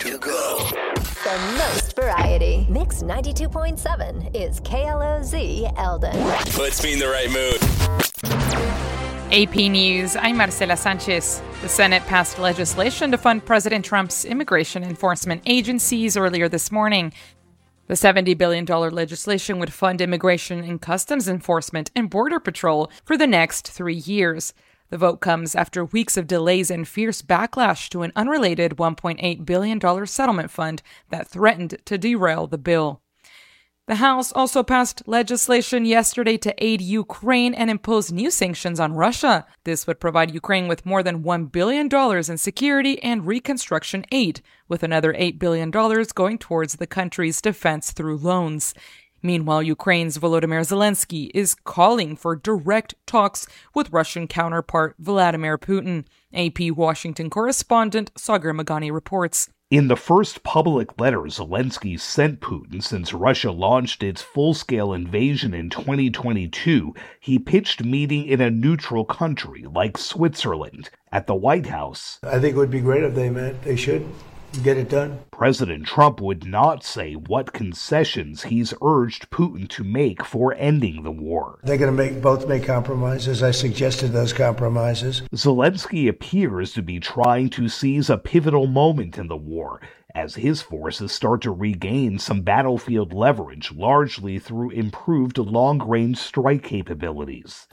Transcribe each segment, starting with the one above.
to go. The most variety. Mix 92.7 is KLOZ Eldon. Puts me in the right mood. AP News, I'm Marcela Sanchez. The Senate passed legislation to fund President Trump's immigration enforcement agencies earlier this morning. The $70 billion legislation would fund immigration and customs enforcement and border patrol for the next 3 years. The vote comes after weeks of delays and fierce backlash to an unrelated $1.8 billion settlement fund that threatened to derail the bill. The House also passed legislation yesterday to aid Ukraine and impose new sanctions on Russia. This would provide Ukraine with more than $1 billion in security and reconstruction aid, with another $8 billion going towards the country's defense through loans. Meanwhile, Ukraine's Volodymyr Zelensky is calling for direct talks with Russian counterpart Vladimir Putin. AP Washington correspondent Sagar Magani reports. In the first public letter Zelensky sent Putin since Russia launched its full-scale invasion in 2022, he pitched meeting in a neutral country like Switzerland. At the White House, I think it would be great if they met. They should get it done. President Trump would not say what concessions he's urged Putin to make for ending the war. They're going to both make compromises. I suggested those compromises. Zelensky appears to be trying to seize a pivotal moment in the war as his forces start to regain some battlefield leverage, largely through improved long-range strike capabilities.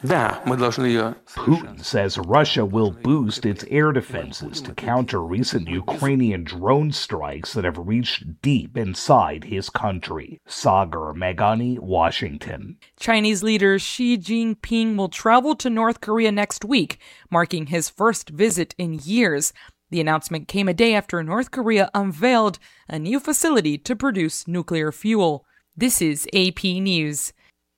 Putin says Russia will boost its air defenses to counter recent Ukrainian drone strikes that have reached deep inside his country. Sagar Magani, Washington. Chinese leader Xi Jinping will travel to North Korea next week, marking his first visit in years. The announcement came a day after North Korea unveiled a new facility to produce nuclear fuel. This is AP News.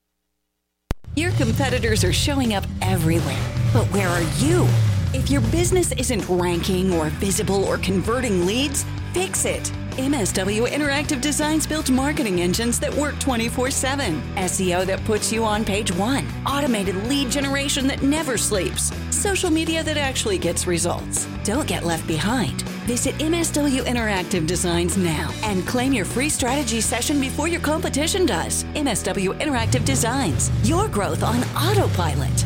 Your competitors are showing up everywhere, but where are you? If your business isn't ranking or visible or converting leads, fix it. MSW Interactive Designs built marketing engines that work 24/7. SEO that puts you on page one. Automated lead generation that never sleeps. Social media that actually gets results. Don't get left behind. Visit MSW Interactive Designs now and claim your free strategy session before your competition does. MSW Interactive Designs. Your growth on autopilot.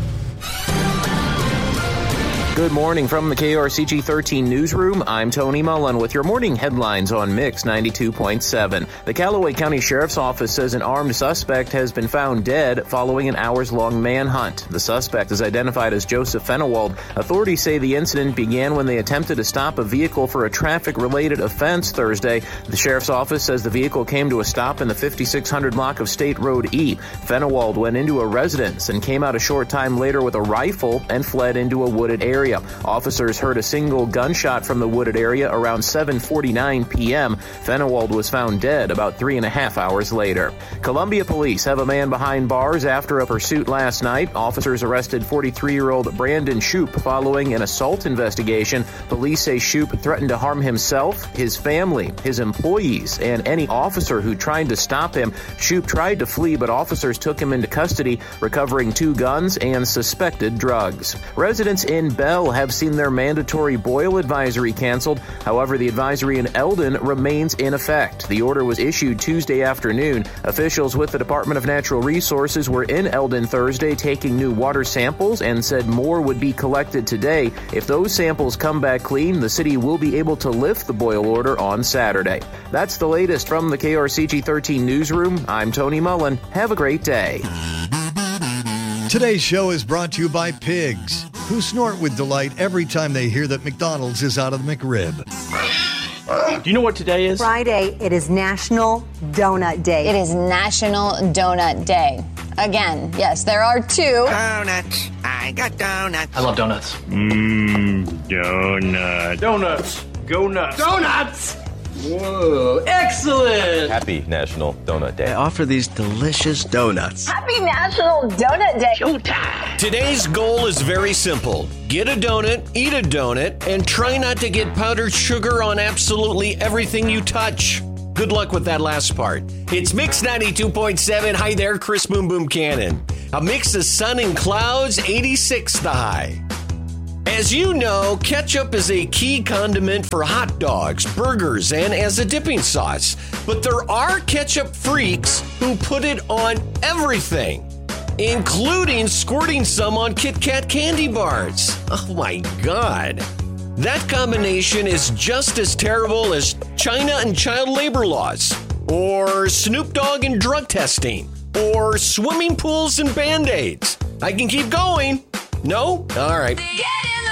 Good morning from the KRCG 13 newsroom. I'm Tony Mullen with your morning headlines on Mix 92.7. The Callaway County Sheriff's Office says an armed suspect has been found dead following an hours-long manhunt. The suspect is identified as Joseph Fenewald. Authorities say the incident began when they attempted to stop a vehicle for a traffic-related offense Thursday. The Sheriff's Office says the vehicle came to a stop in the 5600 block of State Road E. Fenewald went into a residence and came out a short time later with a rifle and fled into a wooded area. Officers heard a single gunshot from the wooded area around 7:49 p.m. Fenewald was found dead about 3.5 hours later. Columbia police have a man behind bars after a pursuit last night. Officers arrested 43-year-old Brandon Shoup following an assault investigation. Police say Shoup threatened to harm himself, his family, his employees, and any officer who tried to stop him. Shoup tried to flee, but officers took him into custody, recovering 2 guns and suspected drugs. Residents in Bell have seen their mandatory boil advisory canceled. However, the advisory in Eldon remains in effect. The order was issued Tuesday afternoon. Officials with the Department of Natural Resources were in Eldon Thursday taking new water samples and said more would be collected today. If those samples come back clean, the city will be able to lift the boil order on Saturday. That's the latest from the KRCG 13 newsroom. I'm Tony Mullen. Have a great day. Today's show is brought to you by Pigs, who snort with delight every time they hear that McDonald's is out of the McRib. Do you know what today is? Friday, it is National Donut Day. It is National Donut Day. Again, yes, there are 2. Donuts. I got donuts. I love donuts. Donuts. Donuts. Go nuts. Donuts! Whoa, excellent! Happy National Donut Day. I offer these delicious donuts. Happy National Donut Day. Showtime. Today's goal is very simple. Get a donut, eat a donut, and try not to get powdered sugar on absolutely everything you touch. Good luck with that last part. It's Mix 92.7. Hi there, Chris Boom Boom Cannon. A mix of sun and clouds, 86 the high. As you know, ketchup is a key condiment for hot dogs, burgers, and as a dipping sauce. But there are ketchup freaks who put it on everything, including squirting some on Kit Kat candy bars. Oh my God. That combination is just as terrible as China and child labor laws, or Snoop Dogg and drug testing, or swimming pools and Band-Aids. I can keep going. No? All right. Get in